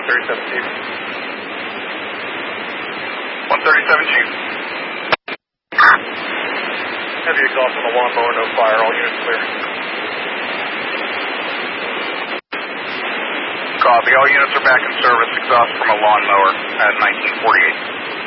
137 Chief. 137 Chief. Heavy exhaust on the lawnmower, no fire, all units clear. Copy, all units are back in service, exhaust from a lawnmower at 1948.